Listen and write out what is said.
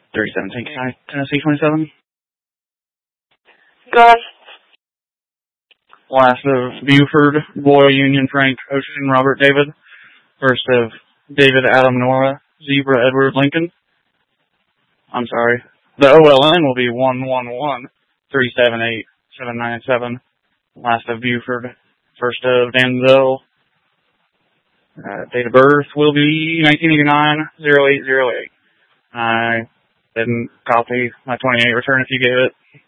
317 Tennessee 27. Go ahead. Last of Buford, Boyle, Union, Frank, Ocean, Robert, David. First of David, Adam, Nora, Zebra, Edward, Lincoln. I'm sorry. The OLN will be 111-378-797. Last of Buford. First of Danville. Date of birth will be 1989-0808. I didn't copy my 28 return if you gave it.